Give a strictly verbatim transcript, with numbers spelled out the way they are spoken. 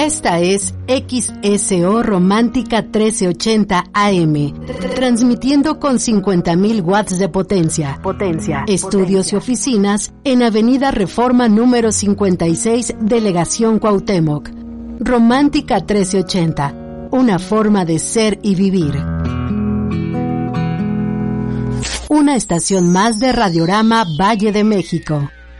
Esta es X S O Romántica trece ochenta A M, transmitiendo con cincuenta mil watts de potencia. Potencia. Estudios potencia. Y oficinas en Avenida Reforma número cincuenta y seis, Delegación Cuauhtémoc. Romántica trece ochenta, una forma de ser y vivir. Una estación más de Radiorama Valle de México.